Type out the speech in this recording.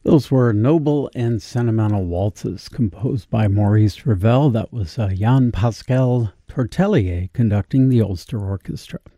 Those were Noble and Sentimental Waltzes, composed by Maurice Ravel. That was Jan Pascal Tortelier conducting the Ulster Orchestra.